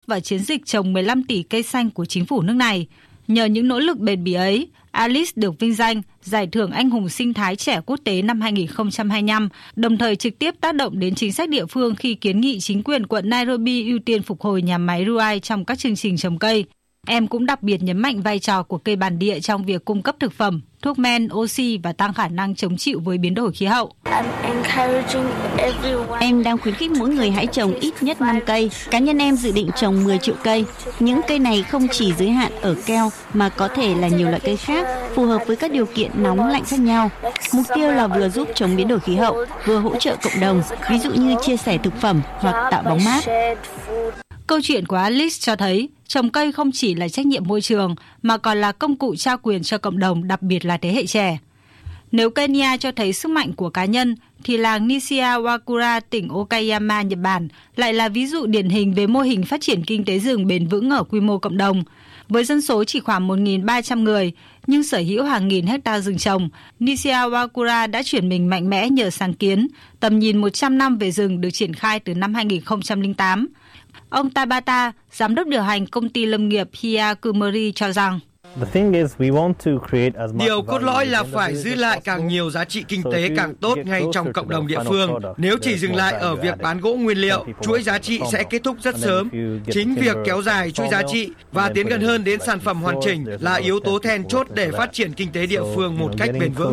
vào chiến dịch trồng 15 tỷ cây xanh của chính phủ nước này. Nhờ những nỗ lực bền bỉ ấy, Alice được vinh danh Giải thưởng Anh hùng sinh thái trẻ quốc tế năm 2025, đồng thời trực tiếp tác động đến chính sách địa phương khi kiến nghị chính quyền quận Nairobi ưu tiên phục hồi nhà máy Ruai trong các chương trình trồng cây. Em cũng đặc biệt nhấn mạnh vai trò của cây bản địa trong việc cung cấp thực phẩm, thuốc men, oxy và tăng khả năng chống chịu với biến đổi khí hậu. Em đang khuyến khích mỗi người hãy trồng ít nhất 5 cây. Cá nhân em dự định trồng 10 triệu cây. Những cây này không chỉ giới hạn ở keo mà có thể là nhiều loại cây khác, phù hợp với các điều kiện nóng lạnh khác nhau. Mục tiêu là vừa giúp chống biến đổi khí hậu, vừa hỗ trợ cộng đồng, ví dụ như chia sẻ thực phẩm hoặc tạo bóng mát. Câu chuyện của Alice cho thấy trồng cây không chỉ là trách nhiệm môi trường mà còn là công cụ trao quyền cho cộng đồng, đặc biệt là thế hệ trẻ. Nếu Kenya cho thấy sức mạnh của cá nhân, thì làng Nishiyawakura, tỉnh Okayama, Nhật Bản lại là ví dụ điển hình về mô hình phát triển kinh tế rừng bền vững ở quy mô cộng đồng. Với dân số chỉ khoảng 1.300 người, nhưng sở hữu hàng nghìn hecta rừng trồng, Nishiyawakura đã chuyển mình mạnh mẽ nhờ sáng kiến. Tầm nhìn 100 năm về rừng được triển khai từ năm 2008. Ông Tabata, giám đốc điều hành công ty lâm nghiệp Hiyakumori cho rằng, điều cốt lõi là phải giữ lại càng nhiều giá trị kinh tế càng tốt ngay trong cộng đồng địa phương. Nếu chỉ dừng lại ở việc bán gỗ nguyên liệu, chuỗi giá trị sẽ kết thúc rất sớm. Chính việc kéo dài chuỗi giá trị và tiến gần hơn đến sản phẩm hoàn chỉnh là yếu tố then chốt để phát triển kinh tế địa phương một cách bền vững.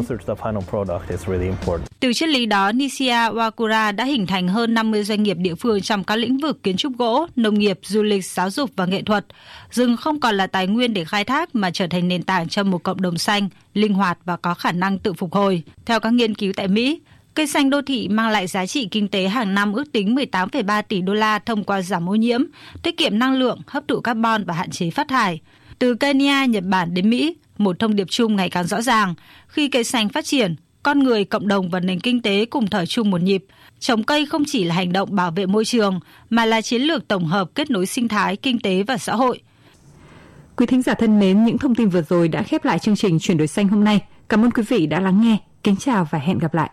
Từ triết lý đó, Nishiyawakura đã hình thành hơn 50 doanh nghiệp địa phương trong các lĩnh vực kiến trúc gỗ, nông nghiệp, du lịch, giáo dục và nghệ thuật. Rừng không còn là tài nguyên để khai thác mà trở thành nền tảng cho một cộng đồng xanh, linh hoạt và có khả năng tự phục hồi. Theo các nghiên cứu tại Mỹ, cây xanh đô thị mang lại giá trị kinh tế hàng năm ước tính 18,3 tỷ đô la thông qua giảm ô nhiễm, tiết kiệm năng lượng, hấp thụ carbon và hạn chế phát thải. Từ Kenya, Nhật Bản đến Mỹ, một thông điệp chung ngày càng rõ ràng. Khi cây xanh phát triển, con người, cộng đồng và nền kinh tế cùng thở chung một nhịp. Trồng cây không chỉ là hành động bảo vệ môi trường, mà là chiến lược tổng hợp kết nối sinh thái, kinh tế và xã hội. Quý thính giả thân mến, những thông tin vừa rồi đã khép lại chương trình Chuyển đổi xanh hôm nay. Cảm ơn quý vị đã lắng nghe. Kính chào và hẹn gặp lại.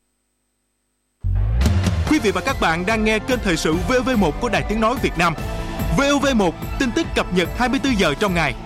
Quý vị và các bạn đang nghe kênh thời sự VOV1 của Đài Tiếng nói Việt Nam. VOV1, tin tức cập nhật 24 giờ trong ngày.